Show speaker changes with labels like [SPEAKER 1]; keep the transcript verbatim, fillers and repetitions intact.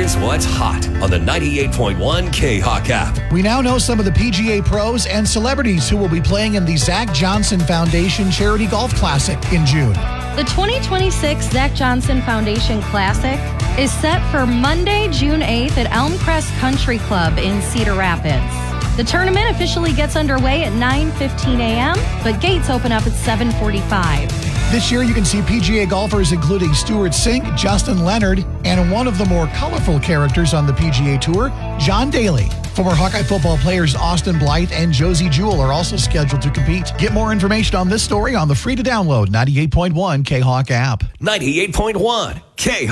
[SPEAKER 1] is what's hot on the ninety-eight point one K-Hawk app.
[SPEAKER 2] We now know some of the P G A pros and celebrities who will be playing in the Zach Johnson Foundation Charity Golf Classic in June.
[SPEAKER 3] The twenty twenty-six Zach Johnson Foundation Classic is set for Monday, June eighth at Elmcrest Country Club in Cedar Rapids. The tournament officially gets underway at nine fifteen a.m., but gates open up at seven forty-five.
[SPEAKER 2] This year, you can see P G A golfers including Stuart Sink, Justin Leonard, and one of the more colorful characters on the P G A Tour, John Daly. Former Hawkeye football players Austin Blythe and Josie Jewell are also scheduled to compete. Get more information on this story on the free-to-download ninety-eight point one K-Hawk app.
[SPEAKER 1] ninety-eight point one K-Hawk.